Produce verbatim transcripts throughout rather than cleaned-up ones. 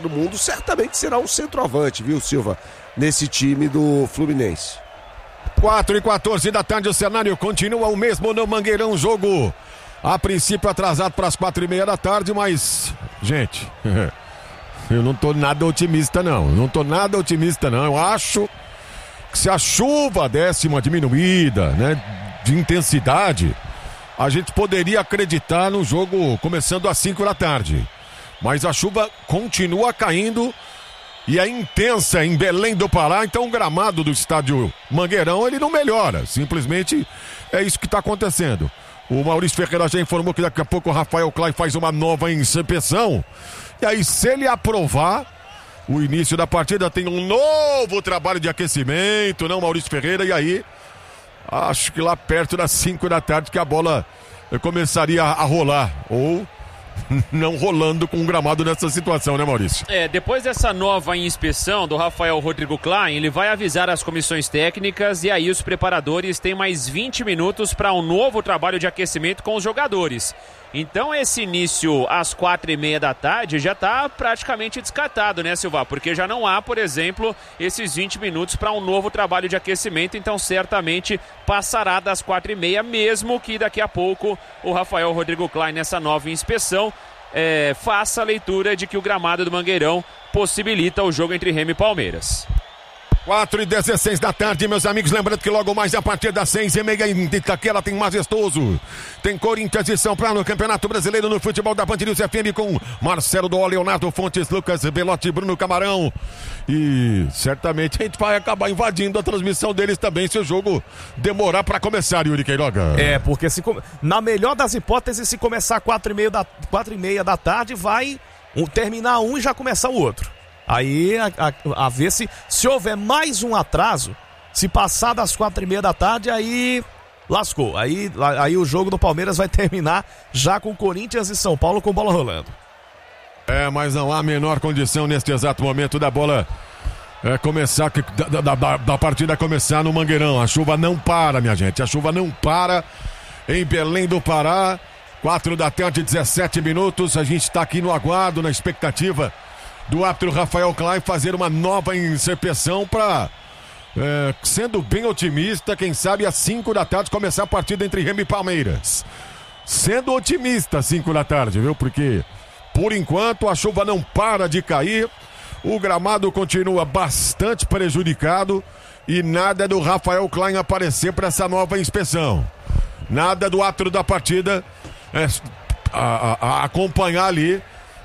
do mundo, certamente será um centroavante, viu, Silva, nesse time do Fluminense. quatro e quatorze da tarde, o cenário continua o mesmo no Mangueirão, jogo a princípio atrasado para as quatro e meia da tarde, mas, gente, eu não tô nada otimista não, não tô nada otimista não, eu acho que se a chuva desse uma diminuída, né, de intensidade, a gente poderia acreditar no jogo começando às cinco da tarde, mas a chuva continua caindo e é intensa em Belém do Pará, então o gramado do estádio Mangueirão ele não melhora, simplesmente é isso que está acontecendo. O Maurício Ferreira já informou que daqui a pouco o Rafael Klein faz uma nova inspeção, e aí se ele aprovar o início da partida tem um novo trabalho de aquecimento, não, Maurício Ferreira, e aí acho que lá perto das cinco da tarde que a bola começaria a rolar, ou não rolando com o gramado nessa situação, né, Maurício? É, depois dessa nova inspeção do Rafael Rodrigo Klein, ele vai avisar as comissões técnicas e aí os preparadores têm mais vinte minutos para um novo trabalho de aquecimento com os jogadores. Então esse início às quatro e meia da tarde já está praticamente descartado, né, Silva? Porque já não há, por exemplo, esses vinte minutos para um novo trabalho de aquecimento, então certamente passará das quatro e meia, mesmo que daqui a pouco o Rafael Rodrigo Klein, nessa nova inspeção, é, faça a leitura de que o gramado do Mangueirão possibilita o jogo entre Remo e Palmeiras. quatro e dezesseis da tarde, meus amigos, lembrando que logo mais a partir das seis e meia em Itaquera tem Majestoso, tem Corinthians e São Paulo no Campeonato Brasileiro no futebol da Band News F M com Marcelo Dó, Leonardo Fontes, Lucas Belotti, Bruno Camarão, e certamente a gente vai acabar invadindo a transmissão deles também se o jogo demorar para começar, Yuri Queiroga. É, porque se na melhor das hipóteses, se começar quatro e meia da, quatro e meia da tarde, vai um, terminar um e já começar o outro. Aí, a, a, a ver se, se houver mais um atraso, se passar das quatro e meia da tarde, aí lascou. Aí, aí o jogo do Palmeiras vai terminar já com Corinthians e São Paulo com bola rolando. É, mas não há a menor condição neste exato momento da bola é, começar, da, da, da, da partida começar no Mangueirão. A chuva não para, minha gente, a chuva não para em Belém do Pará. quatro da tarde, dezessete minutos, a gente está aqui no aguardo, na expectativa do árbitro Rafael Klein fazer uma nova inspeção para, é, sendo bem otimista, quem sabe às cinco da tarde começar a partida entre Remo e Palmeiras. Sendo otimista às cinco da tarde, viu? Porque, por enquanto, a chuva não para de cair, o gramado continua bastante prejudicado e nada do Rafael Klein aparecer para essa nova inspeção. Nada do árbitro da partida é, a, a, a acompanhar ali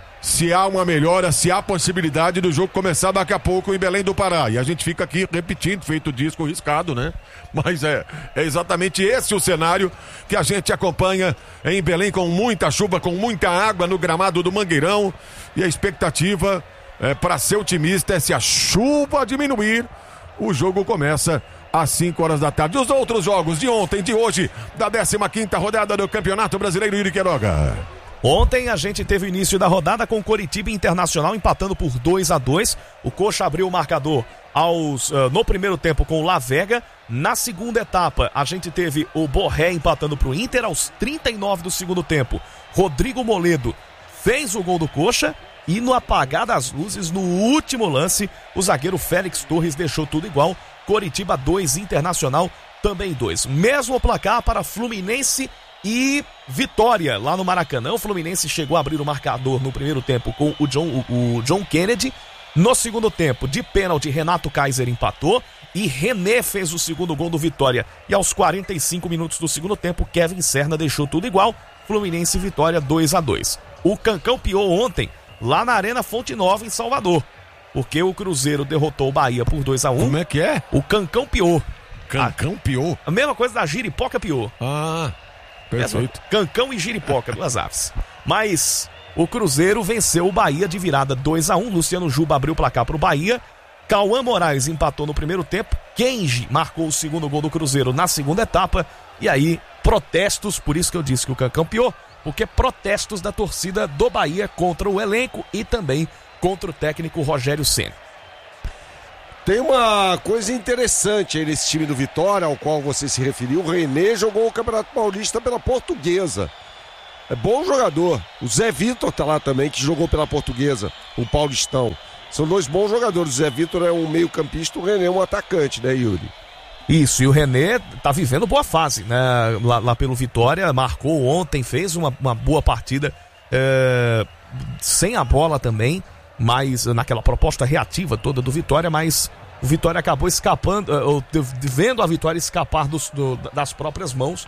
se há uma melhora, se há possibilidade do jogo começar daqui a pouco em Belém do Pará. E a gente fica aqui repetindo, feito disco riscado, né? Mas é, é exatamente esse o cenário que a gente acompanha em Belém, com muita chuva, com muita água no gramado do Mangueirão. E a expectativa, é, para ser otimista, é se a chuva diminuir, o jogo começa às cinco horas da tarde. Os outros jogos de ontem, de hoje, da décima quinta rodada do Campeonato Brasileiro, Yuri Queiroga. Ontem a gente teve o início da rodada com o Coritiba Internacional empatando por dois a dois. O Coxa abriu o marcador aos, uh, no primeiro tempo com o La Vega. Na segunda etapa a gente teve o Borré empatando para o Inter aos trinta e nove do segundo tempo. Rodrigo Moledo fez o gol do Coxa e no apagar das luzes, no último lance, o zagueiro Félix Torres deixou tudo igual. Coritiba dois, Internacional também dois. Mesmo placar para Fluminense e Vitória lá no Maracanã. O Fluminense chegou a abrir o marcador no primeiro tempo com o John, o, o John Kennedy. No segundo tempo, de pênalti, Renato Kaiser empatou e René fez o segundo gol do Vitória. E aos quarenta e cinco minutos do segundo tempo, Kevin Serna deixou tudo igual. Fluminense e Vitória dois a dois. O Cancão piou ontem lá na Arena Fonte Nova em Salvador, porque o Cruzeiro derrotou o Bahia por dois a um. Como é que é? O Cancão piou. Cancão piou? A mesma coisa da Giripoca piou. Ah, perfeito. Cancão e Giripoca, duas aves. Mas o Cruzeiro venceu o Bahia de virada dois a um. Luciano Juba abriu o placar para o Bahia. Cauã Moraes empatou no primeiro tempo. Kenji marcou o segundo gol do Cruzeiro na segunda etapa. E aí, protestos, por isso que eu disse que o Cancão piou, porque protestos da torcida do Bahia contra o elenco e também contra o técnico Rogério Ceni. Tem uma coisa interessante aí nesse time do Vitória, ao qual você se referiu. O René jogou o Campeonato Paulista pela Portuguesa. É bom jogador. O Zé Vitor tá lá também, que jogou pela Portuguesa, o Paulistão. São dois bons jogadores. O Zé Vitor é um meio campista, o René é um atacante, né, Yuri? Isso, e o René tá vivendo boa fase, né? Lá, lá pelo Vitória, marcou ontem, fez uma, uma boa partida, é, sem a bola também, mas naquela proposta reativa toda do Vitória, mas o Vitória acabou escapando, ou, vendo a Vitória escapar dos, do, das próprias mãos,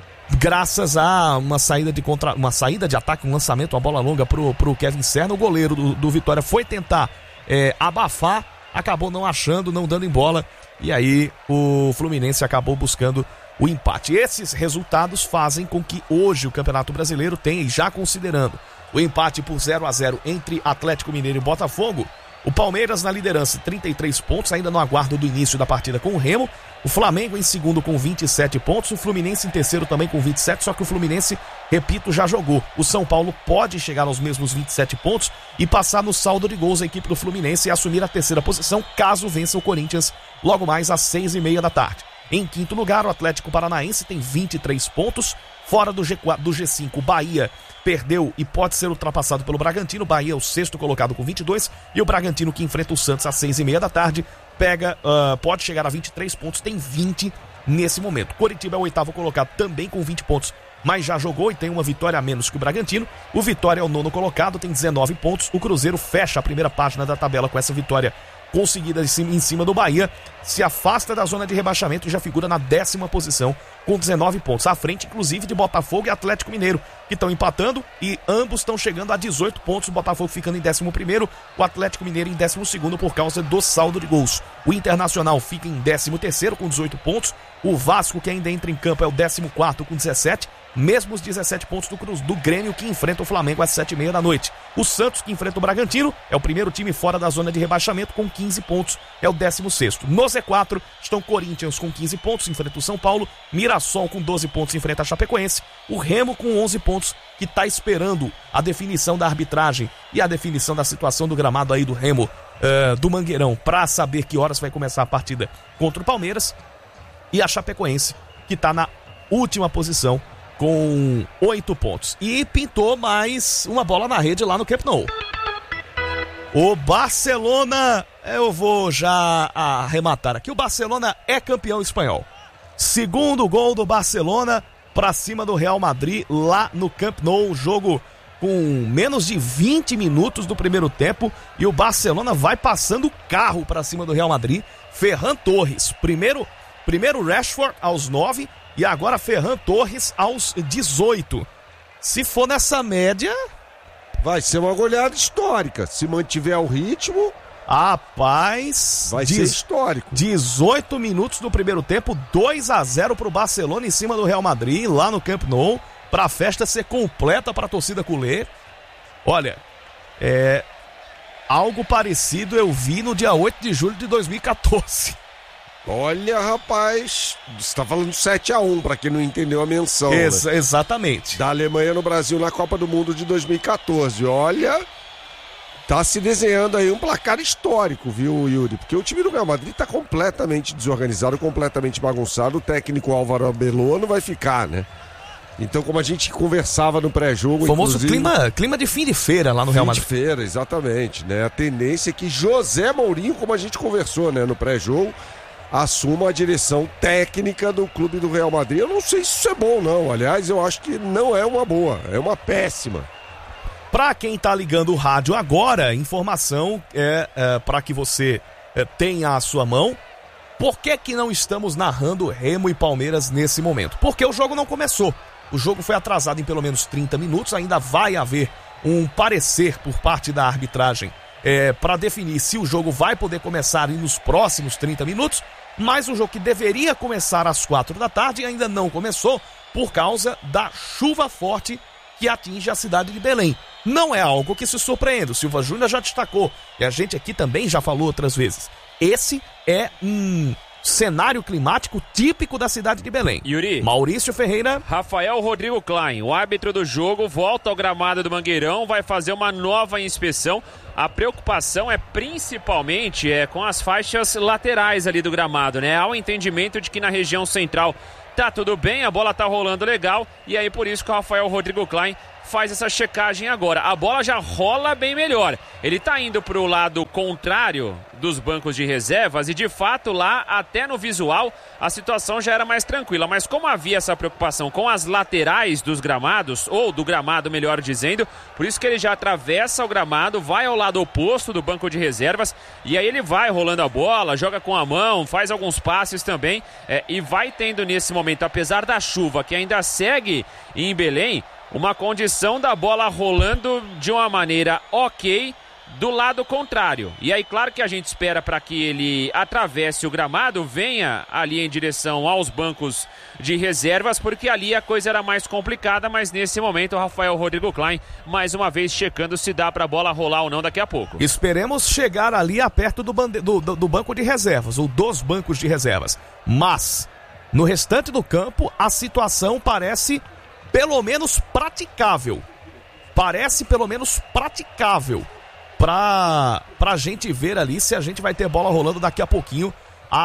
graças a uma saída de contra, uma saída de ataque, um lançamento, uma bola longa pro, pro Kevin Serna. O goleiro do, do Vitória foi tentar é, abafar, acabou não achando, não dando em bola, e aí o Fluminense acabou buscando o empate. Esses resultados fazem com que hoje o Campeonato Brasileiro tenha, e já considerando o empate por zero a zero entre Atlético Mineiro e Botafogo, o Palmeiras na liderança, trinta e três pontos, ainda no aguardo do início da partida com o Remo. O Flamengo em segundo com vinte e sete pontos, o Fluminense em terceiro também com vinte e sete, só que o Fluminense, repito, já jogou. O São Paulo pode chegar aos mesmos vinte e sete pontos e passar no saldo de gols a equipe do Fluminense e assumir a terceira posição caso vença o Corinthians logo mais às seis e meia da tarde. Em quinto lugar, o Atlético Paranaense tem vinte e três pontos. Fora do G quatro, do G cinco, o Bahia perdeu e pode ser ultrapassado pelo Bragantino. O Bahia é o sexto colocado com vinte e dois. E o Bragantino, que enfrenta o Santos às seis e meia da tarde, pega, uh, pode chegar a vinte e três pontos, tem vinte nesse momento. Coritiba é o oitavo colocado também com vinte pontos, mas já jogou e tem uma vitória a menos que o Bragantino. O Vitória é o nono colocado, tem dezenove pontos. O Cruzeiro fecha a primeira página da tabela com essa vitória conseguida em cima, em cima do Bahia, se afasta da zona de rebaixamento e já figura na décima posição com dezenove pontos, à frente inclusive de Botafogo e Atlético Mineiro, que estão empatando e ambos estão chegando a dezoito pontos, o Botafogo ficando em décimo primeiro, o Atlético Mineiro em décimo segundo por causa do saldo de gols. O Internacional fica em décimo terceiro com dezoito pontos, o Vasco, que ainda entra em campo, é o décimo quarto com dezessete, mesmo os dezessete pontos do Cruz, do Grêmio, que enfrenta o Flamengo às sete e meia da noite. O Santos, que enfrenta o Bragantino, é o primeiro time fora da zona de rebaixamento com quinze pontos, é o décimo sexto. No Z quatro estão Corinthians com quinze pontos, enfrenta o São Paulo, Mirassol com doze pontos, enfrenta a Chapecoense, o Remo com onze pontos, que está esperando a definição da arbitragem e a definição da situação do gramado aí do Remo, uh, do Mangueirão, para saber que horas vai começar a partida contra o Palmeiras, e a Chapecoense, que está na última posição com oito pontos. E pintou mais uma bola na rede lá no Camp Nou. O Barcelona, eu vou já arrematar aqui, o Barcelona é campeão espanhol. Segundo gol do Barcelona para cima do Real Madrid lá no Camp Nou, jogo com menos de vinte minutos do primeiro tempo e o Barcelona vai passando o carro para cima do Real Madrid. Ferran Torres, primeiro, primeiro Rashford aos nove e agora Ferran Torres aos dezoito. Se for nessa média, vai ser uma goleada histórica. Se mantiver o ritmo, rapaz, vai ser histórico. dezoito minutos do primeiro tempo, dois a zero pro Barcelona em cima do Real Madrid, lá no Camp Nou, pra festa ser completa pra torcida culé. Olha, é algo parecido eu vi no dia oito de julho de dois mil e catorze. Olha, rapaz, você tá falando sete a um, pra quem não entendeu a menção. Ex- né? Exatamente. Da Alemanha no Brasil na Copa do Mundo de dois mil e catorze. Olha, tá se desenhando aí um placar histórico, viu, Yuri? Porque o time do Real Madrid tá completamente desorganizado, completamente bagunçado. O técnico Álvaro Abelô não vai ficar, né? Então, como a gente conversava no pré-jogo... O famoso clima, clima de fim de feira lá no Real Madrid. Fim de feira, exatamente, né? A tendência é que José Mourinho, como a gente conversou, né, no pré-jogo, assuma a direção técnica do clube do Real Madrid. Eu não sei se isso é bom, não. Aliás, eu acho que não é uma boa, é uma péssima. Para quem tá ligando o rádio agora, informação é, é para que você é, tenha a sua mão. Por que que não estamos narrando Remo e Palmeiras nesse momento? Porque o jogo não começou. O jogo foi atrasado em pelo menos trinta minutos. Ainda vai haver um parecer por parte da arbitragem é, para definir se o jogo vai poder começar nos próximos trinta minutos. Mas o jogo que deveria começar às quatro da tarde ainda não começou por causa da chuva forte que atinge a cidade de Belém. Não é algo que se surpreenda, o Silva Júnior já destacou, e a gente aqui também já falou outras vezes. Esse é um cenário climático típico da cidade de Belém. Yuri. Maurício Ferreira. Rafael Rodrigo Klein, o árbitro do jogo, volta ao gramado do Mangueirão, vai fazer uma nova inspeção. A preocupação é principalmente é, com as faixas laterais ali do gramado, né? Há o entendimento de que na região central tá tudo bem, a bola tá rolando legal, e aí por isso que o Rafael Rodrigo Klein faz essa checagem agora. A bola já rola bem melhor. Ele tá indo pro lado contrário dos bancos de reservas e de fato lá, até no visual, a situação já era mais tranquila. Mas como havia essa preocupação com as laterais dos gramados, ou do gramado melhor dizendo, por isso que ele já atravessa o gramado, vai ao lado oposto do banco de reservas e aí ele vai rolando a bola, joga com a mão, faz alguns passes também é, e vai tendo nesse momento, apesar da chuva que ainda segue em Belém, uma condição da bola rolando de uma maneira ok do lado contrário. E aí, claro que a gente espera para que ele atravesse o gramado, venha ali em direção aos bancos de reservas, porque ali a coisa era mais complicada, mas nesse momento o Rafael Rodrigo Klein, mais uma vez checando se dá para a bola rolar ou não daqui a pouco. Esperemos chegar ali a perto do, bande... do, do, do banco de reservas, ou dos bancos de reservas. Mas, no restante do campo, a situação parece pelo menos praticável. Parece pelo menos praticável. Pra, pra gente ver ali se a gente vai ter bola rolando daqui a pouquinho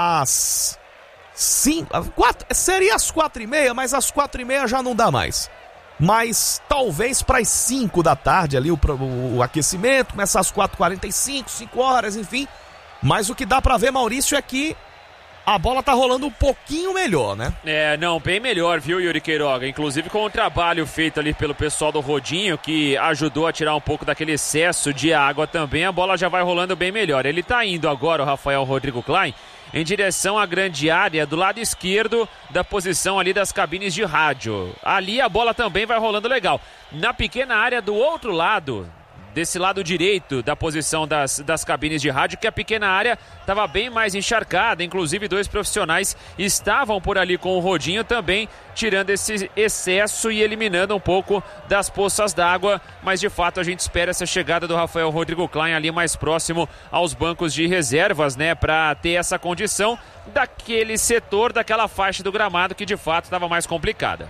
às cinco, quatro, seria às quatro e meia, mas às quatro e meia já não dá mais. Mas talvez para as cinco da tarde ali o, o, o aquecimento, começa às quatro e quarenta e cinco, cinco horas, enfim. Mas o que dá pra ver, Maurício, é que a bola tá rolando um pouquinho melhor, né? É, não, bem melhor, viu, Yuri Queiroga? Inclusive com o trabalho feito ali pelo pessoal do Rodinho, que ajudou a tirar um pouco daquele excesso de água também, a bola já vai rolando bem melhor. Ele tá indo agora, o Rafael Rodrigo Klein, em direção à grande área do lado esquerdo da posição ali das cabines de rádio. Ali a bola também vai rolando legal. Na pequena área do outro lado, desse lado direito da posição das, das cabines de rádio, que a pequena área estava bem mais encharcada, inclusive dois profissionais estavam por ali com o Rodinho também, tirando esse excesso e eliminando um pouco das poças d'água, mas de fato a gente espera essa chegada do Rafael Rodrigo Klein ali mais próximo aos bancos de reservas, né, para ter essa condição daquele setor, daquela faixa do gramado que de fato estava mais complicada.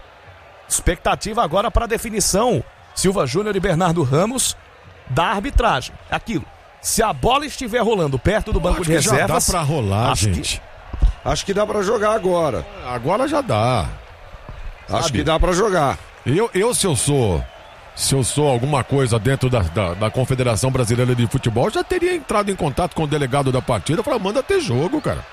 Expectativa agora para a definição, Silva Júnior e Bernardo Ramos, da arbitragem. Aquilo, se a bola estiver rolando perto do banco de reservas, já dá pra rolar, acho gente. Que, acho que dá pra jogar agora. Agora já dá. Acho Sabe? que dá pra jogar. Eu, eu se eu sou se eu sou alguma coisa dentro da, da, da Confederação Brasileira de Futebol, já teria entrado em contato com o delegado da partida e falar, manda ter jogo, cara.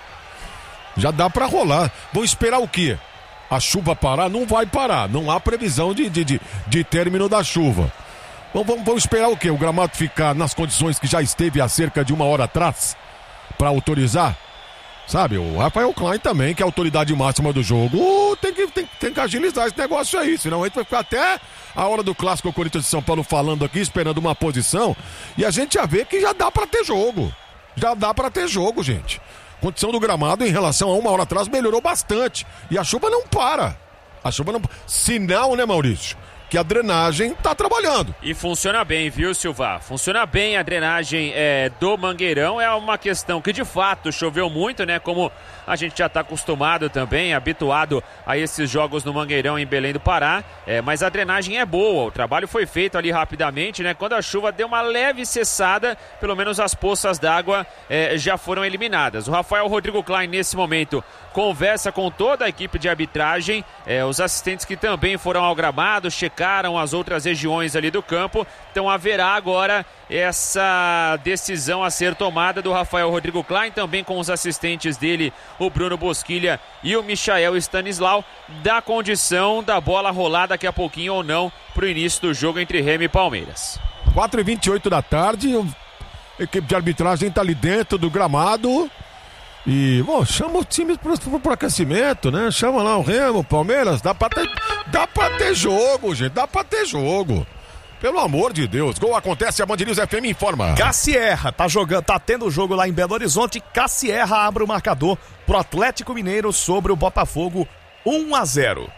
Já dá pra rolar. Vão esperar o quê? A chuva parar? Não vai parar. Não há previsão de, de, de, de término da chuva. Vamos, vamos, vamos esperar o quê? O gramado ficar nas condições que já esteve há cerca de uma hora atrás para autorizar? Sabe, o Rafael Klein também, que é a autoridade máxima do jogo, tem que, tem, tem que agilizar esse negócio aí, senão a gente vai ficar até a hora do clássico Corinthians de São Paulo falando aqui, esperando uma posição, e a gente já vê que já dá para ter jogo. Já dá para ter jogo, gente. Condição do gramado em relação a uma hora atrás melhorou bastante. E a chuva não para. A chuva não... Sinal, né, Maurício? Que a drenagem tá trabalhando. E funciona bem, viu, Silva? Funciona bem a drenagem é, do Mangueirão. É uma questão que, de fato, choveu muito, né? Como a gente já tá acostumado também, habituado a esses jogos no Mangueirão em Belém do Pará. É, mas a drenagem é boa. O trabalho foi feito ali rapidamente, né? Quando a chuva deu uma leve cessada, pelo menos as poças d'água é, já foram eliminadas. O Rafael Rodrigo Klein, nesse momento, conversa com toda a equipe de arbitragem, é, os assistentes que também foram ao gramado, checaram as outras regiões ali do campo. Então haverá agora essa decisão a ser tomada do Rafael Rodrigo Klein, também com os assistentes dele, o Bruno Bosquilha e o Michael Stanislau, da condição da bola rolar daqui a pouquinho ou não para o início do jogo entre Remo e Palmeiras. quatro e vinte e oito da tarde, a equipe de arbitragem está ali dentro do gramado. E, bom, chama o time pro, pro, pro aquecimento, né? Chama lá o Remo, Palmeiras, dá pra ter, dá pra ter jogo, gente, dá pra ter jogo. Pelo amor de Deus, gol acontece, a Band News F M informa. Cassierra, tá jogando, tá tendo jogo lá em Belo Horizonte, Cassierra abre o marcador pro Atlético Mineiro sobre o Botafogo, um a zero.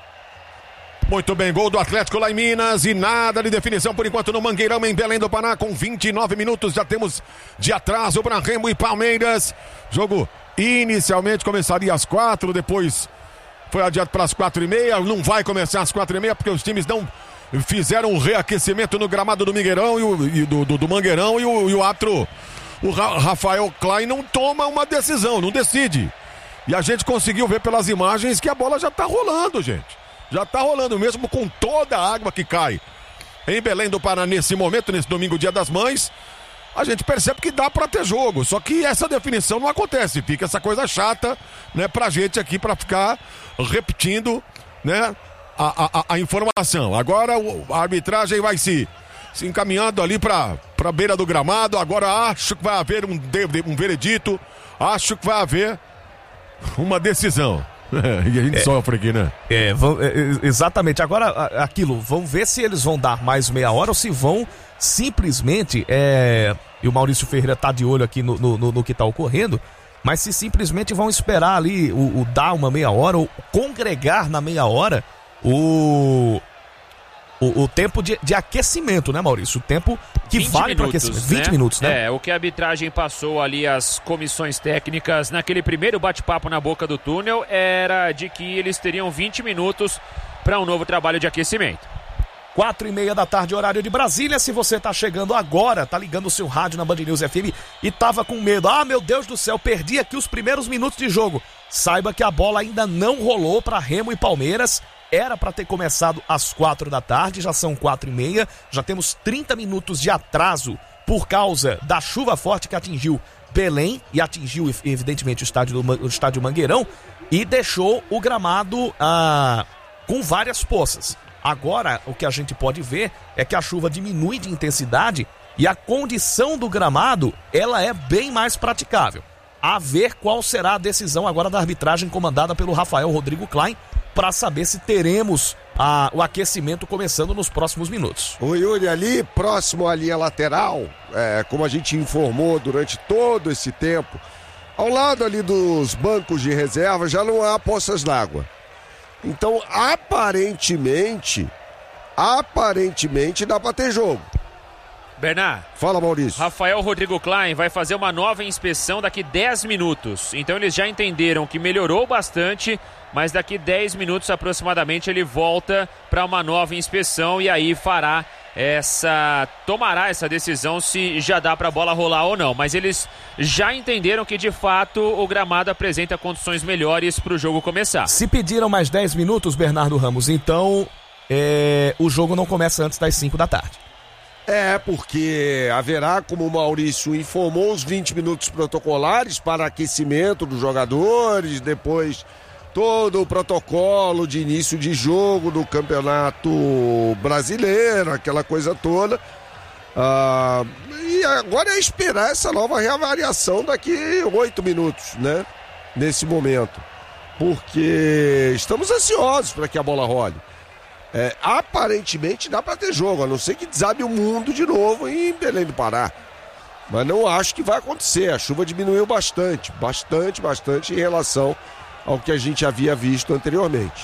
Muito bem, gol do Atlético lá em Minas e nada de definição por enquanto no Mangueirão em Belém do Pará, com vinte e nove minutos, já temos de atraso para Remo e Palmeiras. Jogo inicialmente começaria às quatro, depois foi adiado para as quatro e meia, não vai começar às quatro e meia porque os times não fizeram um reaquecimento no gramado do Mangueirão e, o, e do, do, do Mangueirão e o, e o árbitro, o Ra- Rafael Klein, não toma uma decisão, não decide. E a gente conseguiu ver pelas imagens que a bola já está rolando, gente. Já tá rolando mesmo com toda a água que cai em Belém do Pará nesse momento, nesse domingo, Dia das Mães. A gente percebe que dá pra ter jogo, só que essa definição não acontece, fica essa coisa chata, né, pra gente aqui, pra ficar repetindo, né, a, a, a informação. Agora a arbitragem vai se, se encaminhando ali pra, pra beira do gramado, agora acho que vai haver um, um veredito, acho que vai haver uma decisão. E a gente é, sofre aqui, né? É, vão, é, exatamente. Agora, aquilo, vamos ver se eles vão dar mais meia hora ou se vão simplesmente, é, e o Maurício Ferreira tá de olho aqui no, no, no, no que tá ocorrendo, mas se simplesmente vão esperar ali o, o dar uma meia hora ou congregar na meia hora o... O, o tempo de, de aquecimento, né, Maurício? O tempo que vale para aquecimento. vinte né? minutos, né? É, o que a arbitragem passou ali às comissões técnicas naquele primeiro bate-papo na boca do túnel era de que eles teriam vinte minutos para um novo trabalho de aquecimento. Quatro e meia da tarde, horário de Brasília. Se você tá chegando agora, tá ligando o seu rádio na Band News F M e tava com medo. Ah, meu Deus do céu, perdi aqui os primeiros minutos de jogo. Saiba que a bola ainda não rolou para Remo e Palmeiras. Era para ter começado às quatro da tarde, já são quatro e meia, já temos trinta minutos de atraso por causa da chuva forte que atingiu Belém e atingiu evidentemente o estádio, do, o estádio Mangueirão e deixou o gramado ah, com várias poças. Agora o que a gente pode ver é que a chuva diminui de intensidade e a condição do gramado ela é bem mais praticável. A ver qual será a decisão agora da arbitragem comandada pelo Rafael Rodrigo Klein, para saber se teremos a, o aquecimento começando nos próximos minutos. O Yuri, ali próximo à linha lateral, é, como a gente informou durante todo esse tempo, ao lado ali dos bancos de reserva já não há poças d'água. Então, aparentemente, aparentemente dá para ter jogo. Bernard. Fala, Maurício. Rafael Rodrigo Klein vai fazer uma nova inspeção daqui dez minutos. Então eles já entenderam que melhorou bastante, mas daqui dez minutos aproximadamente ele volta para uma nova inspeção e aí fará essa... tomará essa decisão se já dá para a bola rolar ou não. Mas eles já entenderam que de fato o gramado apresenta condições melhores para o jogo começar. Se pediram mais dez minutos, Bernardo Ramos, então é... o jogo não começa antes das cinco da tarde. É, porque haverá, como o Maurício informou, os vinte minutos protocolares para aquecimento dos jogadores, depois todo o protocolo de início de jogo do Campeonato Brasileiro, aquela coisa toda. Ah, e agora é esperar essa nova reavaliação daqui oito minutos, né? Nesse momento. Porque estamos ansiosos para que a bola role. É, aparentemente dá para ter jogo, a não ser que desabe o mundo de novo em Belém do Pará. Mas não acho que vai acontecer. A chuva diminuiu bastante, bastante, bastante em relação ao que a gente havia visto anteriormente.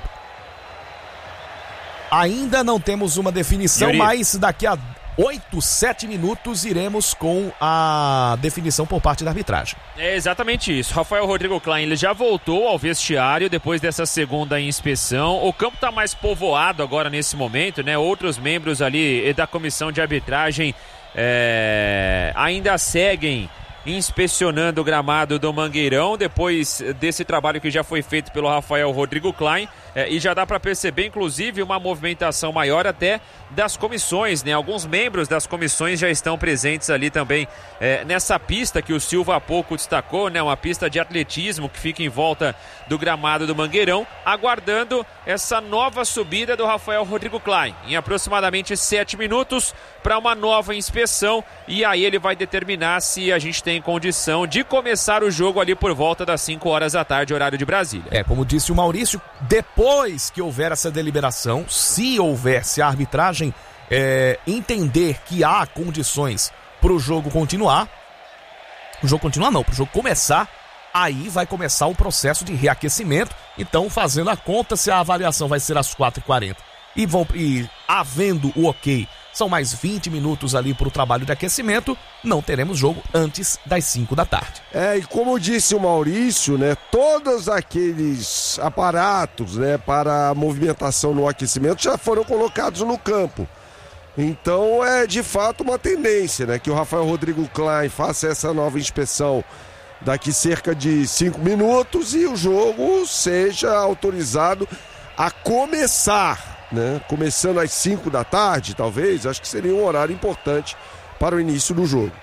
Ainda não temos uma definição, Yuri. mas daqui a oito, sete minutos iremos com a definição por parte da arbitragem. É exatamente isso. Rafael Rodrigo Klein ele já voltou ao vestiário depois dessa segunda inspeção. O campo está mais povoado agora nesse momento, né? Outros membros ali da comissão de arbitragem é, ainda seguem inspecionando o gramado do Mangueirão depois desse trabalho que já foi feito pelo Rafael Rodrigo Klein. É, e já dá para perceber, inclusive, uma movimentação maior até das comissões, né? Alguns membros das comissões já estão presentes ali também é, nessa pista que o Silva há pouco destacou, né? Uma pista de atletismo que fica em volta do gramado do Mangueirão, aguardando essa nova subida do Rafael Rodrigo Klein. Em aproximadamente sete minutos para uma nova inspeção e aí ele vai determinar se a gente tem condição de começar o jogo ali por volta das cinco horas da tarde, horário de Brasília. É, como disse o Maurício, depois Depois que houver essa deliberação, se houver, se a arbitragem é, entender que há condições para o jogo continuar, o jogo continuar não, para o jogo começar, aí vai começar o processo de reaquecimento. Então, fazendo a conta, se a avaliação vai ser às quatro e quarenta e, vão, e havendo o ok, são mais vinte minutos ali para o trabalho de aquecimento, não teremos jogo antes das cinco da tarde. É, e como disse o Maurício, né, todos aqueles aparatos, né, para a movimentação no aquecimento já foram colocados no campo. Então é de fato uma tendência, né, que o Rafael Rodrigo Klein faça essa nova inspeção daqui cerca de cinco minutos e o jogo seja autorizado a começar, né? Começando às cinco da tarde, talvez, acho que seria um horário importante para o início do jogo.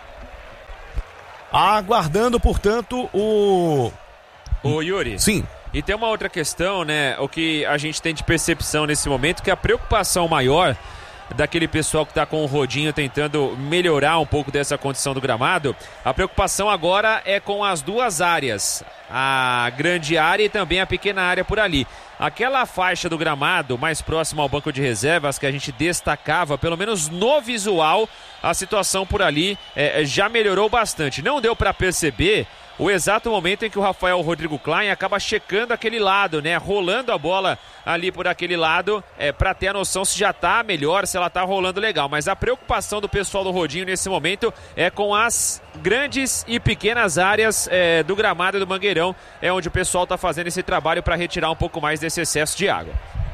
Aguardando, portanto, o... Ô, Yuri. Sim. E tem uma outra questão, né? O que a gente tem de percepção nesse momento, que a preocupação maior daquele pessoal que está com o rodinho tentando melhorar um pouco dessa condição do gramado, a preocupação agora é com as duas áreas, a grande área e também a pequena área por ali. Aquela faixa do gramado mais próxima ao banco de reservas que a gente destacava, pelo menos no visual, a situação por ali é, já melhorou bastante. Não deu para perceber o exato momento em que o Rafael Rodrigo Klein acaba checando aquele lado, né? Rolando a bola ali por aquele lado, é, para ter a noção se já tá melhor, se ela tá rolando legal. Mas a preocupação do pessoal do Rodinho nesse momento é com as grandes e pequenas áreas é, do gramado do Mangueirão, é onde o pessoal tá fazendo esse trabalho para retirar um pouco mais desse excesso de água.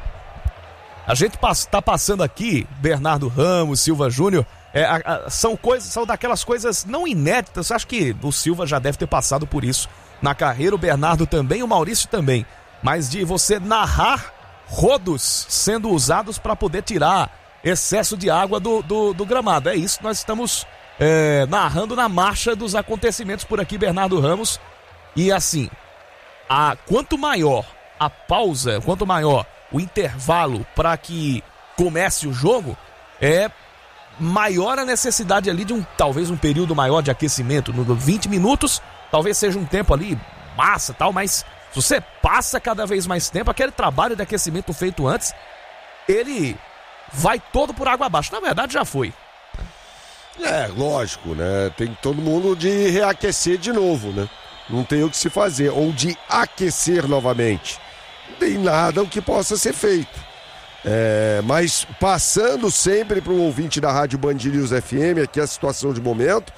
A gente está passando aqui, Bernardo Ramos, Silva Júnior, é, a, a, são coisas, são daquelas coisas não inéditas. Acho que o Silva já deve ter passado por isso na carreira, o Bernardo também, o Maurício também. Mas de você narrar rodos sendo usados para poder tirar excesso de água do, do, do gramado. É isso que nós estamos é, narrando na marcha dos acontecimentos por aqui, Bernardo Ramos. E assim, a, quanto maior a pausa, quanto maior o intervalo para que comece o jogo, é maior a necessidade ali de um, talvez um período maior de aquecimento. No vinte minutos, talvez seja um tempo ali massa tal, mas se você passa cada vez mais tempo, aquele trabalho de aquecimento feito antes, ele vai todo por água abaixo. Na verdade já foi. É, lógico, né? Tem todo mundo de reaquecer de novo, né? Não tem o que se fazer, ou de aquecer novamente. Não tem nada o que possa ser feito. É, mas passando sempre para o ouvinte da Rádio Band News F M, aqui a situação de momento,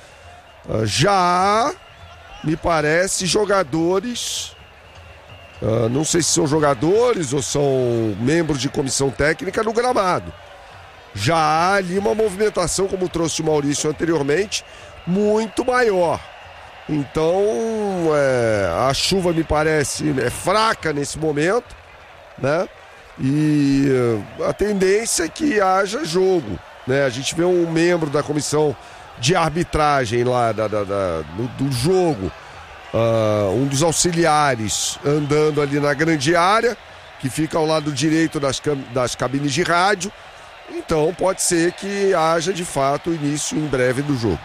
já me parece jogadores, uh, não sei se são jogadores ou são membros de comissão técnica no gramado. Já há ali uma movimentação, como trouxe o Maurício anteriormente, muito maior. Então, é, a chuva me parece é fraca nesse momento, né? E a tendência é que haja jogo, né? A gente vê um membro da comissão de arbitragem lá da, da, da, do, do jogo, uh, um dos auxiliares andando ali na grande área, que fica ao lado direito das, das cabines de rádio. Então pode ser que haja de fato o início em breve do jogo.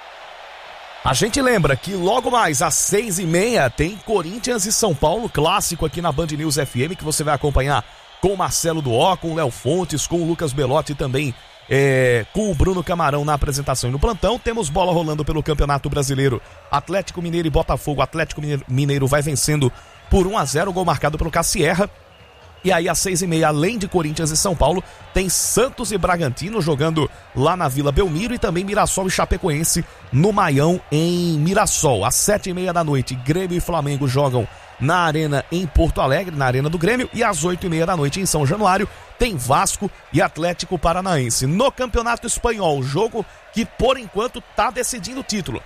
A gente lembra que logo mais às seis e meia tem Corinthians e São Paulo, clássico aqui na Band News F M, que você vai acompanhar com o Marcelo Duó, com o Léo Fontes, com o Lucas Belotti e também é, com o Bruno Camarão na apresentação e no plantão. Temos bola rolando pelo Campeonato Brasileiro. Atlético Mineiro e Botafogo. Atlético Mineiro vai vencendo por um a zero, gol marcado pelo Cassierra. E aí às seis e meia, além de Corinthians e São Paulo, tem Santos e Bragantino jogando lá na Vila Belmiro e também Mirassol e Chapecoense no Maião em Mirassol. Às sete e meia da noite, Grêmio e Flamengo jogam na Arena em Porto Alegre, na Arena do Grêmio, e às oito e meia da noite em São Januário tem Vasco e Atlético Paranaense. No Campeonato Espanhol, jogo que por enquanto está decidindo o título.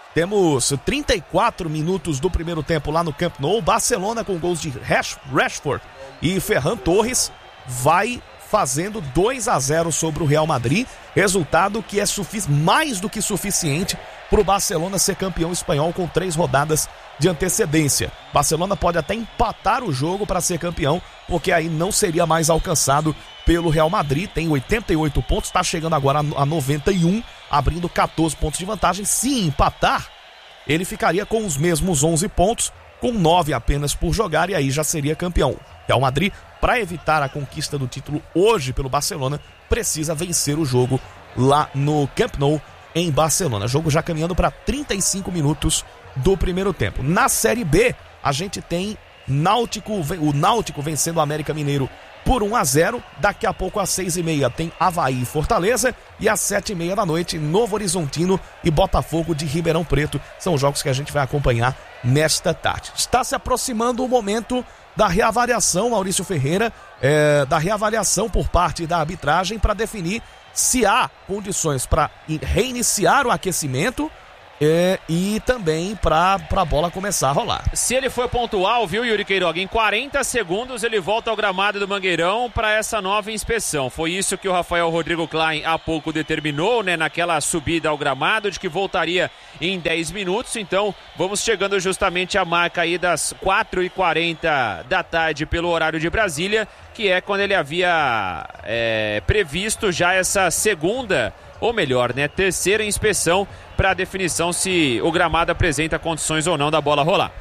Temos trinta e quatro minutos do primeiro tempo lá no Camp Nou. Barcelona com gols de Rashford e Ferran Torres vai fazendo dois a zero sobre o Real Madrid, resultado que é sufic- mais do que suficiente para o Barcelona ser campeão espanhol com três rodadas de antecedência. Barcelona pode até empatar o jogo para ser campeão, porque aí não seria mais alcançado pelo Real Madrid. Tem oitenta e oito pontos, está chegando agora a noventa e um, abrindo catorze pontos de vantagem. Se empatar, ele ficaria com os mesmos onze pontos, com nove apenas por jogar, e aí já seria campeão. Real Madrid, para evitar a conquista do título hoje pelo Barcelona, precisa vencer o jogo lá no Camp Nou, em Barcelona. Jogo já caminhando para trinta e cinco minutos do primeiro tempo. Na Série B, a gente tem Náutico, o Náutico vencendo o América Mineiro por um a zero. Daqui a pouco, às seis e meia, tem Avaí e Fortaleza. E às sete e meia da noite, Novo Horizontino e Botafogo de Ribeirão Preto. São jogos que a gente vai acompanhar nesta tarde. Está se aproximando o momento da reavaliação, Maurício Ferreira, é, da reavaliação por parte da arbitragem para definir se há condições para reiniciar o aquecimento É, e também para a bola começar a rolar. Se ele for pontual, viu, Yuri Queiroga, em quarenta segundos ele volta ao gramado do Mangueirão para essa nova inspeção. Foi isso que o Rafael Rodrigo Klein há pouco determinou, né, naquela subida ao gramado, de que voltaria em dez minutos. Então vamos chegando justamente à marca aí das quatro e quarenta da tarde pelo horário de Brasília, que é quando ele havia é, previsto já essa segunda, ou melhor, né, terceira inspeção para a definição se o gramado apresenta condições ou não da bola rolar.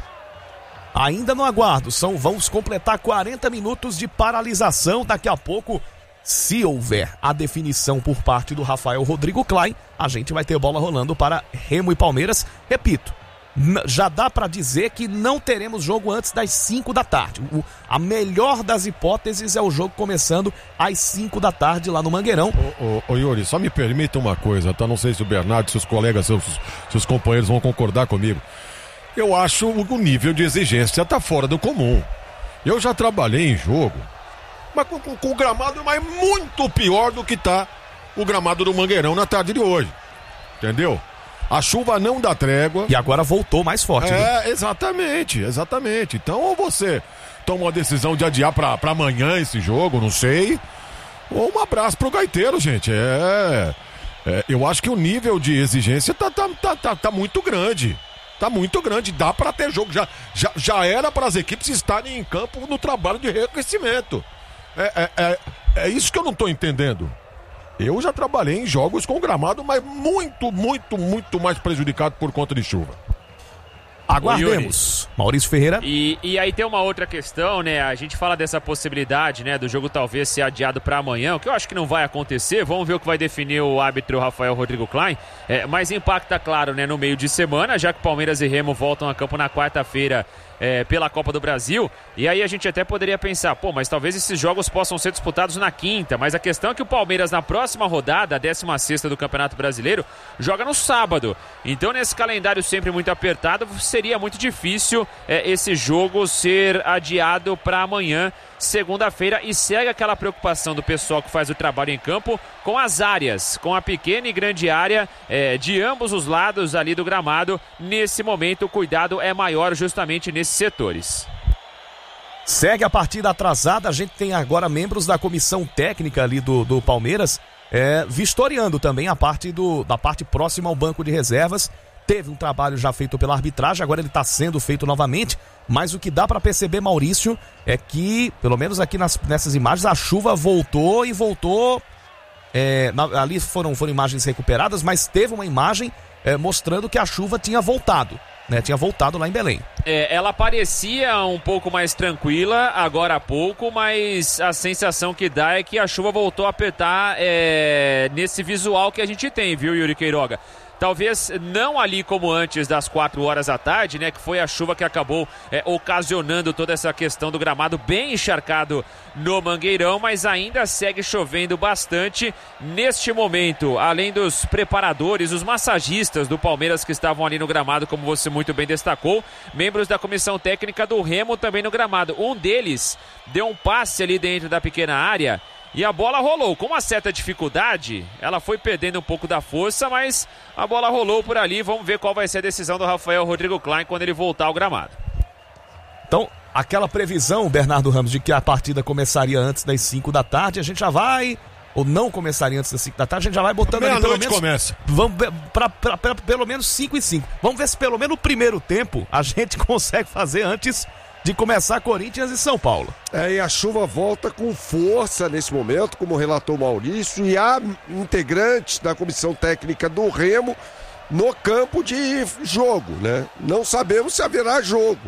Ainda no aguardo, são, vamos completar quarenta minutos de paralisação. Daqui a pouco, se houver a definição por parte do Rafael Rodrigo Klein, a gente vai ter bola rolando para Remo e Palmeiras. Repito, já dá para dizer que não teremos jogo antes das cinco da tarde. O, a melhor das hipóteses é o jogo começando às cinco da tarde lá no Mangueirão. Ô, ô, ô Yuri, só me permita uma coisa, tá? Não sei se o Bernardo, seus colegas, seus, seus companheiros vão concordar comigo. Eu acho o nível de exigência tá fora do comum. Eu já trabalhei em jogo, mas com, com, com o gramado mas muito pior do que tá o gramado do Mangueirão na tarde de hoje. Entendeu? A chuva não dá trégua. E agora voltou mais forte. É, viu? exatamente, exatamente. Então ou você toma uma decisão de adiar pra, pra amanhã esse jogo, não sei. Ou um abraço pro gaiteiro, gente. É, é eu acho que o nível de exigência tá, tá, tá, tá, tá muito grande. Tá muito grande, dá pra ter jogo. Já, já, já era para as equipes estarem em campo no trabalho de reaquecimento. É, é, é, é isso que eu não tô entendendo. Eu já trabalhei em jogos com gramado, mas muito, muito, muito mais prejudicado por conta de chuva. Aguardemos. Maurício Ferreira. E, e aí tem uma outra questão, né? A gente fala dessa possibilidade, né, do jogo talvez ser adiado para amanhã, o que eu acho que não vai acontecer. Vamos ver o que vai definir o árbitro Rafael Rodrigo Klein. É, mas impacta, claro, né, no meio de semana, já que Palmeiras e Remo voltam a campo na quarta-feira é, pela Copa do Brasil. E aí a gente até poderia pensar, pô, mas talvez esses jogos possam ser disputados na quinta. Mas a questão é que o Palmeiras, na próxima rodada, a décima sexta do Campeonato Brasileiro, joga no sábado. Então, nesse calendário sempre muito apertado, seria muito difícil é, esse jogo ser adiado para amanhã, segunda-feira, e segue aquela preocupação do pessoal que faz o trabalho em campo com as áreas, com a pequena e grande área é, de ambos os lados ali do gramado. Nesse momento o cuidado é maior justamente nesses setores. Segue a partida atrasada, a gente tem agora membros da comissão técnica ali do, do Palmeiras é, vistoriando também a parte do, da parte próxima ao banco de reservas. Teve um trabalho já feito pela arbitragem, agora ele está sendo feito novamente, mas o que dá para perceber, Maurício, é que, pelo menos aqui nas, nessas imagens, a chuva voltou e voltou, é, na, ali foram, foram imagens recuperadas, mas teve uma imagem é, mostrando que a chuva tinha voltado, né, tinha voltado lá em Belém. É, ela parecia um pouco mais tranquila agora há pouco, mas a sensação que dá é que a chuva voltou a apertar é, nesse visual que a gente tem, viu, Yuri Queiroga? Talvez não ali como antes das quatro horas da tarde, né? Que foi a chuva que acabou é, ocasionando toda essa questão do gramado bem encharcado no Mangueirão, mas ainda segue chovendo bastante neste momento. Além dos preparadores, os massagistas do Palmeiras que estavam ali no gramado, como você muito bem destacou, membros da comissão técnica do Remo também no gramado. Um deles deu um passe ali dentro da pequena área e a bola rolou. Com uma certa dificuldade, ela foi perdendo um pouco da força, mas a bola rolou por ali. Vamos ver qual vai ser a decisão do Rafael Rodrigo Klein quando ele voltar ao gramado. Então, aquela previsão, Bernardo Ramos, de que a partida começaria antes das cinco da tarde, a gente já vai, ou não começaria antes das cinco da tarde, a gente já vai botando ali pelo menos... começa. Vamos ver, pra, pra, pra, pelo menos cinco e cinco. Vamos ver se pelo menos no primeiro tempo a gente consegue fazer antes de começar Corinthians e São Paulo. É, e a chuva volta com força nesse momento, como relatou o Maurício, e há integrantes da comissão técnica do Remo no campo de jogo, né? Não sabemos se haverá jogo,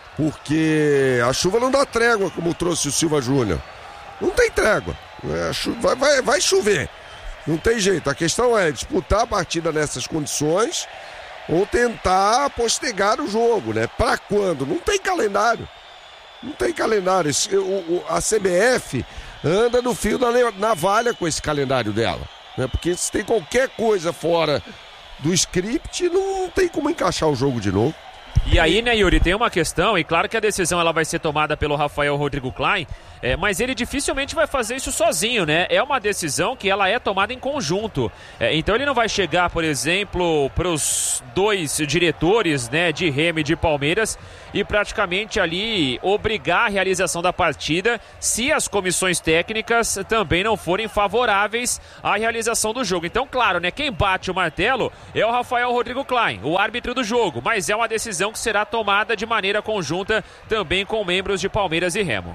porque a chuva não dá trégua, como trouxe o Silva Júnior. Não tem trégua, né? vai, vai, vai chover, não tem jeito. A questão é disputar a partida nessas condições ou tentar postergar o jogo, né? Para quando? Não tem calendário. Não tem calendário. Esse, o, o, a C B F anda no fio da navalha com esse calendário dela, né? Porque se tem qualquer coisa fora do script, não tem como encaixar o jogo de novo. E aí, né, Yuri, tem uma questão, e claro que a decisão ela vai ser tomada pelo Rafael Rodrigo Klein, é, mas ele dificilmente vai fazer isso sozinho, né? É uma decisão que ela é tomada em conjunto. É, então ele não vai chegar, por exemplo, para os dois diretores, né, de Remo e de Palmeiras e praticamente ali obrigar a realização da partida se as comissões técnicas também não forem favoráveis à realização do jogo. Então, claro, né, quem bate o martelo é o Rafael Rodrigo Klein, o árbitro do jogo, mas é uma decisão que será tomada de maneira conjunta também com membros de Palmeiras e Remo.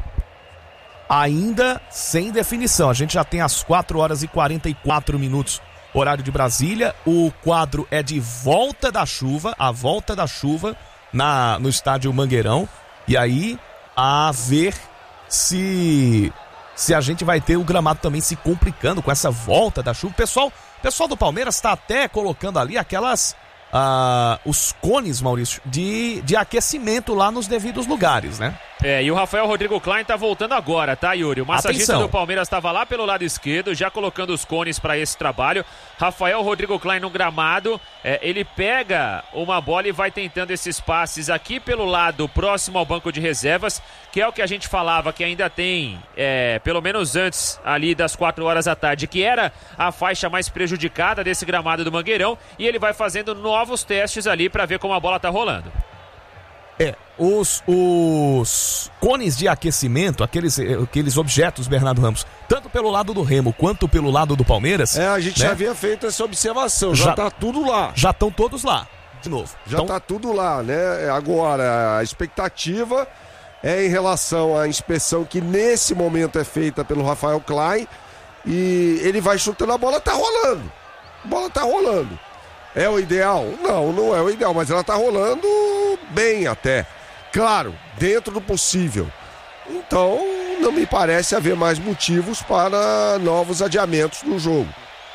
Ainda sem definição, a gente já tem as quatro horas e quarenta e quatro minutos, horário de Brasília. O quadro é de volta da chuva, a volta da chuva na, no estádio Mangueirão. E aí, a ver se, se a gente vai ter o gramado também se complicando com essa volta da chuva. O pessoal, pessoal do Palmeiras está até colocando ali aquelas... Uh, os cones, Maurício, de, de aquecimento lá nos devidos lugares, né? É, e o Rafael Rodrigo Klein tá voltando agora, tá, Yuri? O massagista Atenção. do Palmeiras estava lá pelo lado esquerdo, já colocando os cones para esse trabalho. Rafael Rodrigo Klein no gramado, é, ele pega uma bola e vai tentando esses passes aqui pelo lado próximo ao banco de reservas, que é o que a gente falava que ainda tem, é, pelo menos antes ali das quatro horas da tarde, que era a faixa mais prejudicada desse gramado do Mangueirão, e ele vai fazendo novos testes ali para ver como a bola tá rolando. É, os, os cones de aquecimento, aqueles, aqueles objetos, Bernardo Ramos, tanto pelo lado do Remo quanto pelo lado do Palmeiras... É, a gente né? já havia feito essa observação, já, já tá tudo lá. Já estão todos lá, de novo. Já então... tá tudo lá, né? Agora, a expectativa é em relação à inspeção que nesse momento é feita pelo Rafael Klein e ele vai chutando, a bola tá rolando. A bola tá rolando. É o ideal? Não, não é o ideal, mas ela tá rolando bem até. Claro, dentro do possível. Então, não me parece haver mais motivos para novos adiamentos no jogo.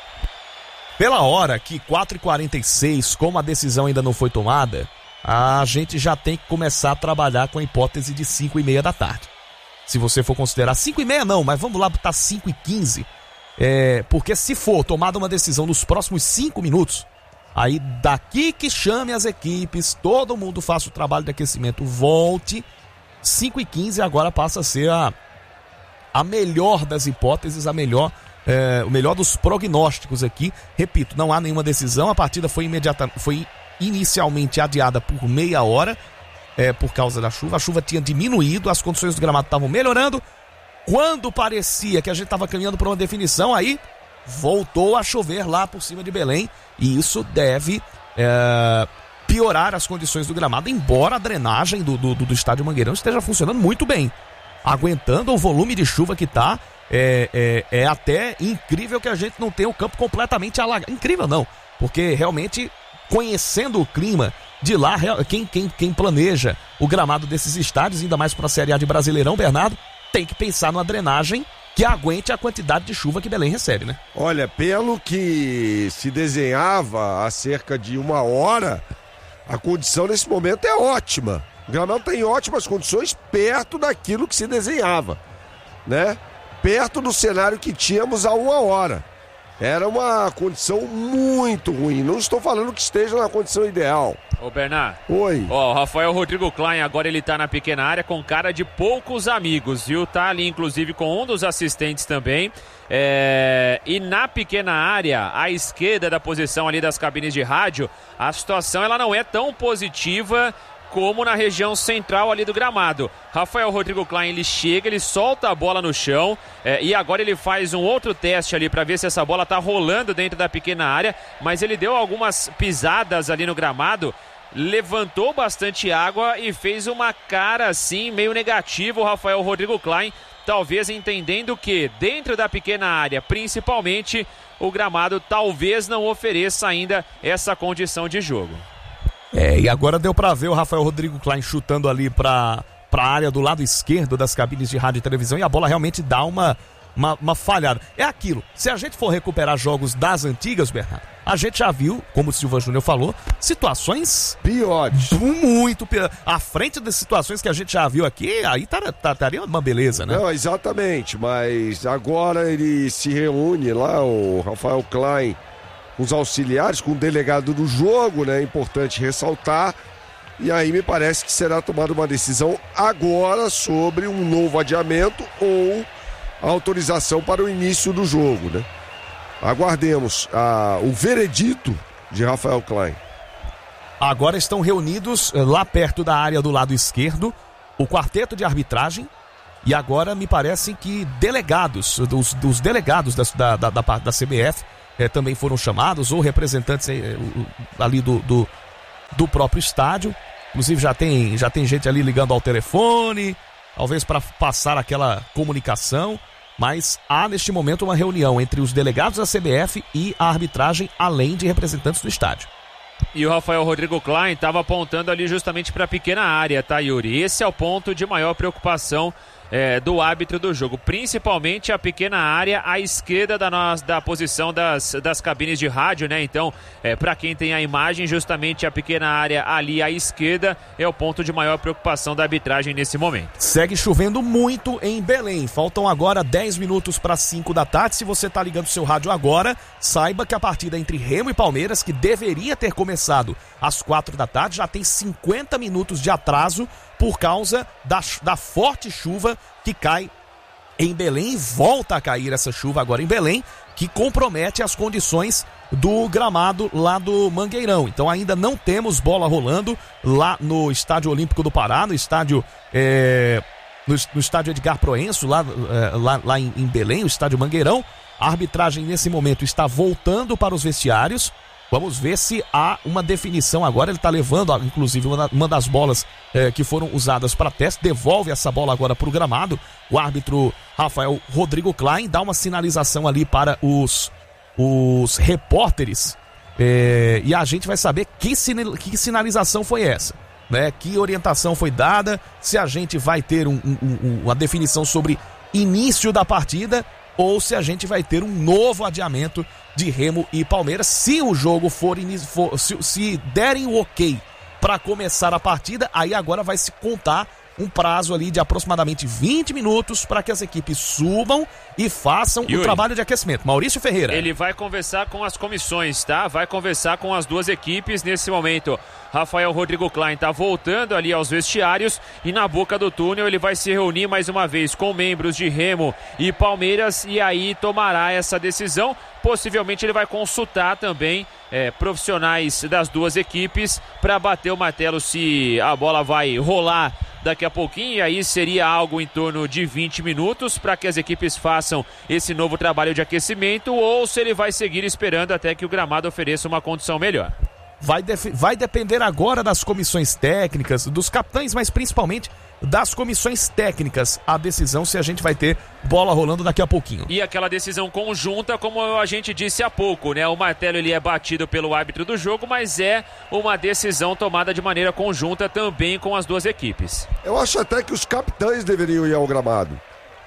Pela hora que quatro e quarenta e seis, como a decisão ainda não foi tomada, a gente já tem que começar a trabalhar com a hipótese de cinco e meia da tarde. Se você for considerar cinco e meia não, mas vamos lá botar cinco e quinze. É, porque se for tomada uma decisão nos próximos cinco minutos, aí daqui que chame as equipes, todo mundo faça o trabalho de aquecimento, volte, cinco e quinze agora passa a ser a, a melhor das hipóteses, a melhor, é, o melhor dos prognósticos aqui. Repito, não há nenhuma decisão, a partida foi, imediata, foi inicialmente adiada por meia hora, é, por causa da chuva, a chuva tinha diminuído, as condições do gramado estavam melhorando, quando parecia que a gente estava caminhando para uma definição, aí voltou a chover lá por cima de Belém, e isso deve é, piorar as condições do gramado, embora a drenagem do, do, do estádio Mangueirão esteja funcionando muito bem, aguentando o volume de chuva que está. É, é, é até incrível que a gente não tenha o campo completamente alagado. Incrível não, porque realmente, conhecendo o clima de lá, quem, quem, quem planeja o gramado desses estádios, ainda mais para a Série A de Brasileirão, Bernardo, tem que pensar numa drenagem que aguente a quantidade de chuva que Belém recebe, né? Olha, pelo que se desenhava há cerca de uma hora, a condição nesse momento é ótima. O gramado está em ótimas condições, perto daquilo que se desenhava, né? Perto do cenário que tínhamos há uma hora. Era uma condição muito ruim. Não estou falando que esteja na condição ideal. Ô, Bernardo. Oi. Ó, o Rafael Rodrigo Klein agora ele tá na pequena área com cara de poucos amigos, viu? Tá ali inclusive com um dos assistentes também. É... E na pequena área, à esquerda da posição ali das cabines de rádio, a situação ela não é tão positiva como na região central ali do gramado. Rafael Rodrigo Klein, ele chega, ele solta a bola no chão, é, e agora ele faz um outro teste ali para ver se essa bola tá rolando dentro da pequena área, mas ele deu algumas pisadas ali no gramado, levantou bastante água e fez uma cara assim meio negativa o Rafael Rodrigo Klein, talvez entendendo que dentro da pequena área, principalmente, o gramado talvez não ofereça ainda essa condição de jogo. É, e agora deu pra ver o Rafael Rodrigo Klein chutando ali pra, pra área do lado esquerdo das cabines de rádio e televisão, e a bola realmente dá uma, uma, uma falhada. É aquilo, se a gente for recuperar jogos das antigas, Bernardo, a gente já viu, como o Silva Júnior falou, situações piores. Muito piores. À frente das situações que a gente já viu aqui, aí estaria tá, tá, uma beleza, né? Não, exatamente, mas agora ele se reúne lá, o Rafael Klein, os auxiliares, com o delegado do jogo, né? É importante ressaltar. E aí me parece que será tomada uma decisão agora sobre um novo adiamento ou autorização para o início do jogo, né? Aguardemos a, o veredito de Rafael Klein. Agora estão reunidos lá perto da área do lado esquerdo o quarteto de arbitragem e agora me parece que delegados, dos, dos delegados da, da, da, da C B F eh, também foram chamados, ou representantes eh, ali do, do, do próprio estádio. Inclusive já tem, já tem gente ali ligando ao telefone, talvez para passar aquela comunicação, mas há neste momento uma reunião entre os delegados da C B F e a arbitragem, além de representantes do estádio. E o Rafael Rodrigo Klein estava apontando ali justamente para a pequena área, tá, Yuri? Esse é o ponto de maior preocupação É, do árbitro do jogo, principalmente a pequena área à esquerda da, nossa, da posição das, das cabines de rádio, né? Então, é, para quem tem a imagem, justamente a pequena área ali à esquerda é o ponto de maior preocupação da arbitragem nesse momento. Segue chovendo muito em Belém, faltam agora dez minutos para cinco da tarde. Se você está ligando o seu rádio agora, saiba que a partida entre Remo e Palmeiras, que deveria ter começado às quatro da tarde, já tem cinquenta minutos de atraso por causa da, da forte chuva que cai em Belém, e volta a cair essa chuva agora em Belém, que compromete as condições do gramado lá do Mangueirão. Então ainda não temos bola rolando lá no Estádio Olímpico do Pará, no estádio, é, no, no estádio Edgar Proenço, lá, é, lá, lá em, em Belém, o estádio Mangueirão. A arbitragem nesse momento está voltando para os vestiários. Vamos ver se há uma definição agora. Ele está levando, inclusive, uma das bolas eh, que foram usadas para teste. Devolve essa bola agora para o gramado. O árbitro Rafael Rodrigo Klein dá uma sinalização ali para os, os repórteres. Eh, e a gente vai saber que, sin- que sinalização foi essa, né? Que orientação foi dada. Se a gente vai ter um, um, um, uma definição sobre início da partida, ou se a gente vai ter um novo adiamento de Remo e Palmeiras, se o jogo for, for se, se derem o ok para começar a partida, aí agora vai se contar um prazo ali de aproximadamente vinte minutos para que as equipes subam e façam Yuri, o trabalho de aquecimento. Maurício Ferreira. Ele vai conversar com as comissões, tá? Vai conversar com as duas equipes nesse momento. Rafael Rodrigo Klein tá voltando ali aos vestiários e na boca do túnel ele vai se reunir mais uma vez com membros de Remo e Palmeiras e aí tomará essa decisão. Possivelmente ele vai consultar também é, profissionais das duas equipes para bater o martelo se a bola vai rolar daqui a pouquinho, e aí seria algo em torno de vinte minutos para que as equipes façam esse novo trabalho de aquecimento, ou se ele vai seguir esperando até que o gramado ofereça uma condição melhor. Vai, def- vai depender agora das comissões técnicas, dos capitães, mas principalmente das comissões técnicas, a decisão se a gente vai ter bola rolando daqui a pouquinho. E aquela decisão conjunta, como a gente disse há pouco, né? O martelo ele é batido pelo árbitro do jogo, mas é uma decisão tomada de maneira conjunta também com as duas equipes. Eu acho até que os capitães deveriam ir ao gramado.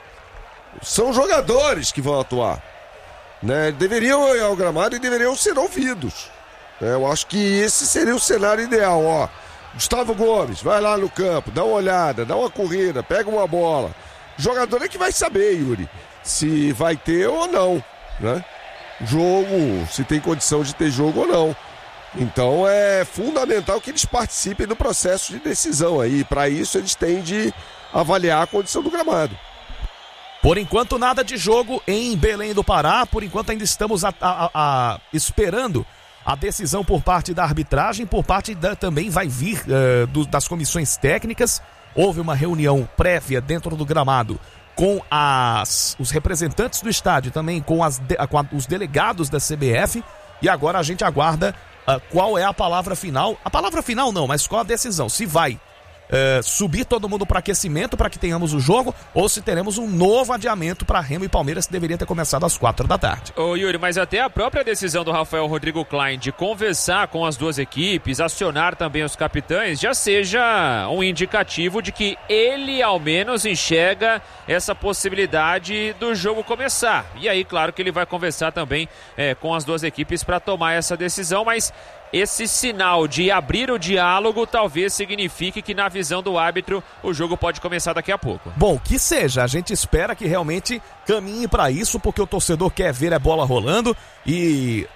São jogadores que vão atuar, né? Deveriam ir ao gramado e deveriam ser ouvidos. Eu acho que esse seria o cenário ideal, ó. Gustavo Gomes, vai lá no campo, dá uma olhada, dá uma corrida, pega uma bola. O jogador é que vai saber, Yuri, se vai ter ou não, né? Jogo, se tem condição de ter jogo ou não. Então é fundamental que eles participem do processo de decisão aí. Para isso eles têm de avaliar a condição do gramado. Por enquanto nada de jogo em Belém do Pará, por enquanto ainda estamos a, a, a, esperando a decisão por parte da arbitragem, por parte da, também vai vir uh, do, das comissões técnicas. Houve uma reunião prévia dentro do gramado com as, os representantes do estádio, também com, as, com a, os delegados da C B F, e agora a gente aguarda uh, qual é a palavra final. A palavra final não, mas qual a decisão? Se vai Uh, subir todo mundo para aquecimento para que tenhamos o jogo, ou se teremos um novo adiamento para Remo e Palmeiras, que deveria ter começado às quatro da tarde. Ô Yuri, mas até a própria decisão do Rafael Rodrigo Klein de conversar com as duas equipes, acionar também os capitães, já seja um indicativo de que ele ao menos enxerga essa possibilidade do jogo começar. E aí, claro que ele vai conversar também é, com as duas equipes para tomar essa decisão, mas esse sinal de abrir o diálogo talvez signifique que na visão do árbitro o jogo pode começar daqui a pouco. Bom, que seja, a gente espera que realmente caminhe para isso, porque o torcedor quer ver a bola rolando e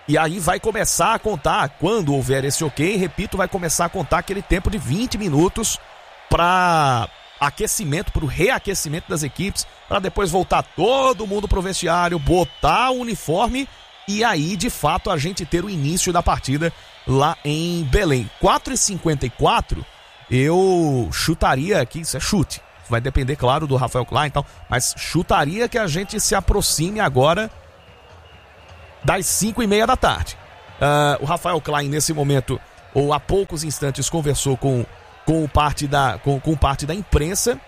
E aí vai começar a contar, quando houver esse ok, repito, vai começar a contar aquele tempo de vinte minutos para aquecimento, para o reaquecimento das equipes, para depois voltar todo mundo pro vestiário, botar o uniforme e aí, de fato, a gente ter o início da partida lá em Belém. quatro e cinquenta e quatro, eu chutaria aqui, isso é chute, vai depender, claro, do Rafael Klein e tal, mas chutaria que a gente se aproxime agora das cinco e meia da tarde. Uh, o Rafael Klein, nesse momento, ou há poucos instantes, conversou com, com, parte, da, com, com parte da imprensa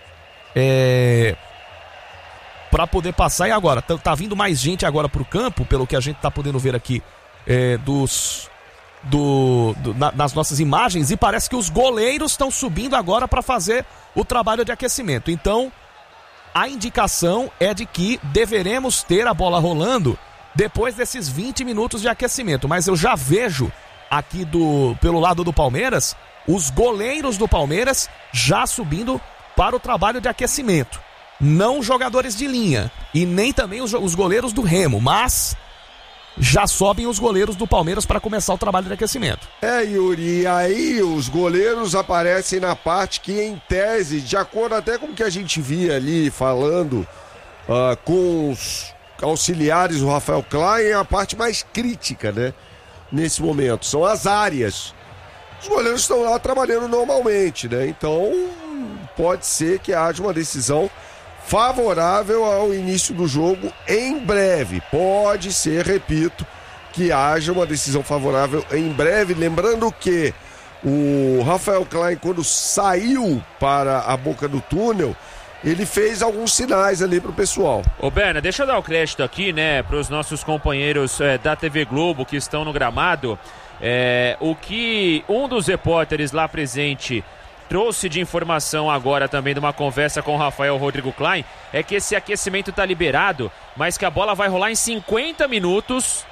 é, para poder passar. E agora, tá, tá vindo mais gente agora pro campo, pelo que a gente tá podendo ver aqui é, dos, do, do, na, nas nossas imagens, e parece que os goleiros estão subindo agora para fazer o trabalho de aquecimento. Então, a indicação é de que deveremos ter a bola rolando depois desses vinte minutos de aquecimento, mas eu já vejo aqui do, pelo lado do Palmeiras, os goleiros do Palmeiras já subindo para o trabalho de aquecimento. Não jogadores de linha e nem também os, os goleiros do Remo, mas já sobem os goleiros do Palmeiras para começar o trabalho de aquecimento. É, Yuri, e aí os goleiros aparecem na parte que, em tese, de acordo até com o que a gente via ali falando uh, com os auxiliares do Rafael Klein, é a parte mais crítica, né? Nesse momento, são as áreas. Os goleiros estão lá trabalhando normalmente, né? Então, pode ser que haja uma decisão favorável ao início do jogo em breve. Pode ser, repito, que haja uma decisão favorável em breve. Lembrando que o Rafael Klein, quando saiu para a boca do túnel, ele fez alguns sinais ali pro pessoal. Ô Berna, deixa eu dar o crédito aqui, né, pros nossos companheiros é, da T V Globo que estão no gramado. É, o que um dos repórteres lá presente trouxe de informação agora também de uma conversa com o Rafael Rodrigo Klein é que esse aquecimento tá liberado, mas que a bola vai rolar em cinquenta minutos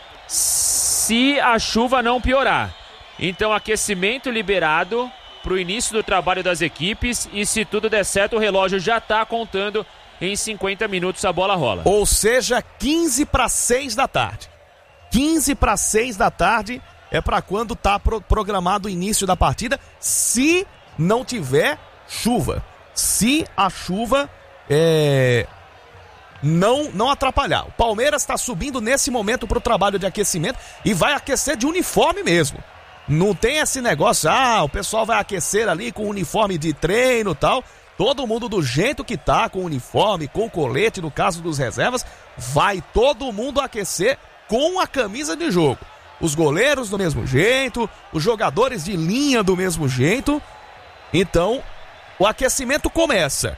se a chuva não piorar. Então, aquecimento liberado para o início do trabalho das equipes, e se tudo der certo, o relógio já está contando, em cinquenta minutos a bola rola. Ou seja, quinze para seis da tarde. quinze para seis da tarde é para quando está pro- programado o início da partida, se não tiver chuva. Se a chuva é, não, não atrapalhar. O Palmeiras está subindo nesse momento para o trabalho de aquecimento e vai aquecer de uniforme mesmo. Não tem esse negócio, ah, o pessoal vai aquecer ali com uniforme de treino e tal. Todo mundo do jeito que tá, com uniforme, com colete, no caso dos reservas, vai todo mundo aquecer com a camisa de jogo. Os goleiros do mesmo jeito, os jogadores de linha do mesmo jeito. Então, o aquecimento começa.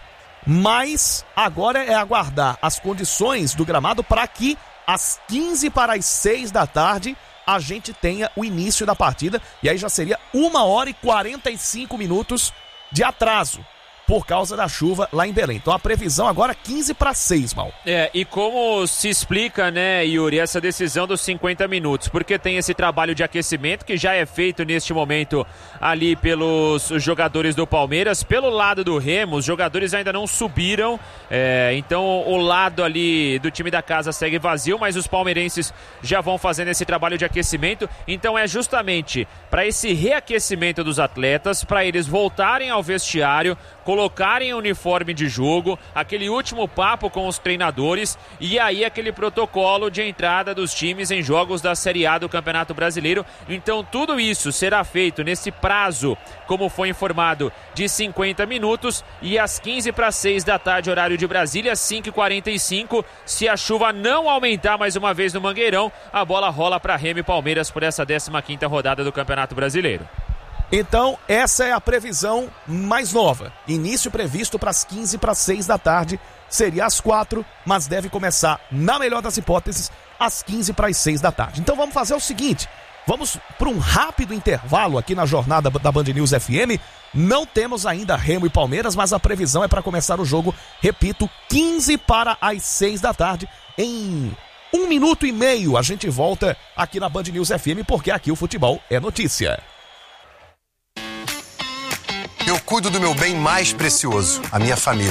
Mas agora é aguardar as condições do gramado para que às quinze para as seis da tarde a gente tenha o início da partida, e aí já seria uma hora e quarenta e cinco minutos de atraso por causa da chuva lá em Belém. Então a previsão agora é quinze para seis, Mal. É, e como se explica, né, Yuri, essa decisão dos cinquenta minutos? Porque tem esse trabalho de aquecimento que já é feito neste momento ali pelos jogadores do Palmeiras. Pelo lado do Remo, os jogadores ainda não subiram, é, então o lado ali do time da casa segue vazio, mas os palmeirenses já vão fazendo esse trabalho de aquecimento. Então é justamente para esse reaquecimento dos atletas, para eles voltarem ao vestiário, colocarem o uniforme de jogo, aquele último papo com os treinadores e aí aquele protocolo de entrada dos times em jogos da Série A do Campeonato Brasileiro. Então tudo isso será feito nesse prazo, como foi informado, de cinquenta minutos, e às quinze para seis da tarde, horário de Brasília, cinco e quarenta e cinco, se a chuva não aumentar mais uma vez no Mangueirão, a bola rola para Remo e Palmeiras por essa décima quinta rodada do Campeonato Brasileiro. Então, essa é a previsão mais nova. Início previsto para as quinze para seis da tarde. Seria às quatro, mas deve começar, na melhor das hipóteses, às quinze para as seis da tarde. Então vamos fazer o seguinte, vamos para um rápido intervalo aqui na jornada da Band News F M. Não temos ainda Remo e Palmeiras, mas a previsão é para começar o jogo, repito, quinze para as seis da tarde. Em um minuto e meio a gente volta aqui na Band News F M, porque aqui o futebol é notícia. Eu cuido do meu bem mais precioso, a minha família.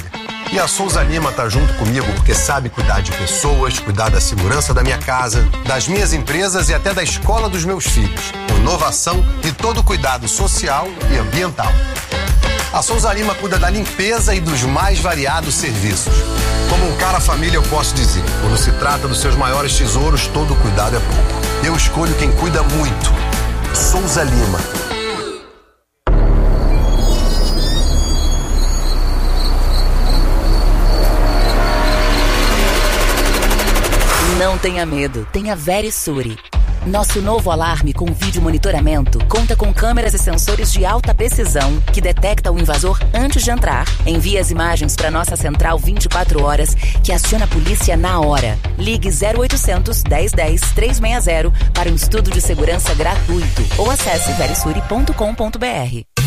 E a Souza Lima tá junto comigo porque sabe cuidar de pessoas, cuidar da segurança da minha casa, das minhas empresas e até da escola dos meus filhos. Com inovação e todo cuidado social e ambiental. A Souza Lima cuida da limpeza e dos mais variados serviços. Como um cara família eu posso dizer, quando se trata dos seus maiores tesouros, todo cuidado é pouco. Eu escolho quem cuida muito. Souza Lima. Não tenha medo, tenha Verisure. Nosso novo alarme com vídeo monitoramento conta com câmeras e sensores de alta precisão que detecta o invasor antes de entrar. Envia as imagens para nossa central vinte e quatro horas, que aciona a polícia na hora. Ligue zero oitocentos, dez dez, trezentos e sessenta para um estudo de segurança gratuito ou acesse verisure ponto com ponto br.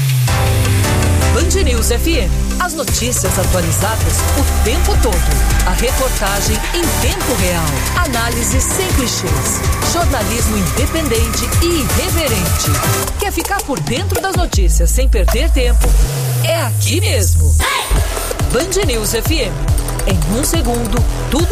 Band News F M. As notícias atualizadas o tempo todo. A reportagem em tempo real. Análise sem clichês. Jornalismo independente e irreverente. Quer ficar por dentro das notícias sem perder tempo? É aqui mesmo. Band News F M. Em um segundo, tudo